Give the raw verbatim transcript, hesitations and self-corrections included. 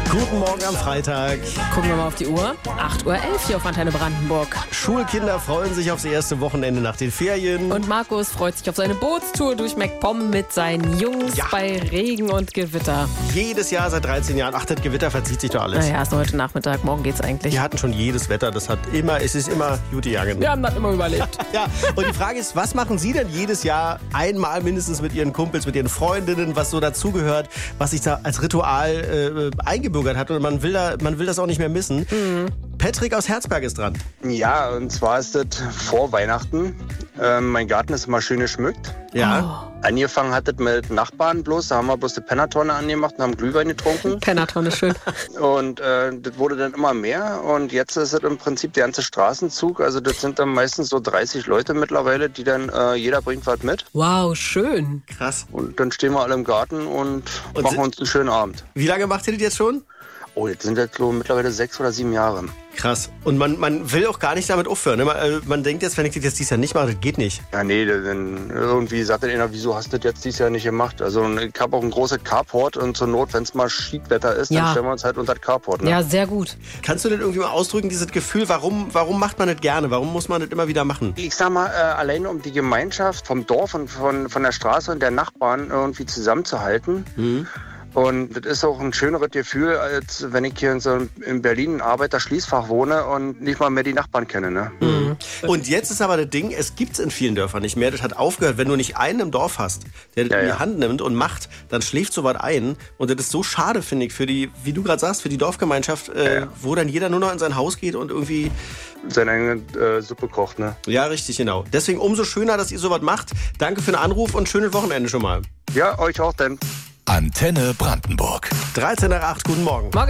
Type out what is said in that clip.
Guten Morgen am Freitag. Gucken wir mal auf die Uhr. acht Uhr elf hier auf Antenne Brandenburg. Schulkinder freuen sich aufs erste Wochenende nach den Ferien. Und Markus freut sich auf seine Bootstour durch MacPom mit seinen Jungs Ja. bei Regen und Gewitter. Jedes Jahr seit dreizehn Jahren. Ach, das Gewitter verzieht sich doch alles. Naja, ist nur heute Nachmittag. Morgen geht's eigentlich. Wir hatten schon jedes Wetter. Das hat immer, es ist immer gute Jagen. Wir haben das immer überlebt. Ja, und die Frage ist, was machen Sie denn jedes Jahr einmal mindestens mit Ihren Kumpels, mit Ihren Freundinnen, was so dazugehört, was sich da als Ritual äh, eingebürgert hat und man will, da, man will das auch nicht mehr missen. Mhm. Patrick aus Herzberg ist dran. Ja, und zwar ist das vor Weihnachten. Ähm, mein Garten ist immer schön geschmückt. Ja. Oh. Angefangen hat das mit Nachbarn bloß. Da haben wir bloß die Pennertonne angemacht und haben Glühwein getrunken. Pennertonne, schön. Und äh, das wurde dann immer mehr. Und jetzt ist es im Prinzip der ganze Straßenzug. Also das sind dann meistens so dreißig Leute mittlerweile, die dann, äh, jeder bringt was mit. Wow, schön. Krass. Und dann stehen wir alle im Garten und, Und machen sind- uns einen schönen Abend. Wie lange macht ihr das jetzt schon? Oh, jetzt sind jetzt so mittlerweile sechs oder sieben Jahre. Krass. Und man, man will auch gar nicht damit aufhören. Ne? Man, äh, man denkt jetzt, wenn ich das jetzt dieses Jahr nicht mache, das geht nicht. Ja, nee, dann irgendwie sagt dann einer, wieso hast du das jetzt dieses Jahr nicht gemacht? Also ich habe auch ein großes Carport und zur Not, wenn es mal Schiedwetter ist, Ja. dann stellen wir uns halt unter das Carport. Ne? Ja, sehr gut. Kannst du denn irgendwie mal ausdrücken, dieses Gefühl, warum, warum macht man das gerne? Warum muss man das immer wieder machen? Ich sag mal, äh, alleine um die Gemeinschaft vom Dorf und von, von der Straße und der Nachbarn irgendwie zusammenzuhalten. Mhm. Und das ist auch ein schöneres Gefühl, als wenn ich hier in, so in Berlin ein Arbeiterschließfach wohne und nicht mal mehr die Nachbarn kenne. Ne? Mhm. Und jetzt ist aber das Ding, es gibt's in vielen Dörfern nicht mehr. Das hat aufgehört. Wenn du nicht einen im Dorf hast, der das Ja, in die ja. Hand nimmt und macht, dann schläft so was ein. Und das ist so schade, finde ich, für die, wie du gerade sagst, für die Dorfgemeinschaft, äh, Ja, ja. wo dann jeder nur noch in sein Haus geht und irgendwie... Seine eigene äh, Suppe kocht. Ne? Ja, richtig, genau. Deswegen umso schöner, dass ihr sowas macht. Danke für den Anruf und schönes Wochenende schon mal. Ja, euch auch denn. Antenne Brandenburg. dreizehn nach acht, guten Morgen. Morgen.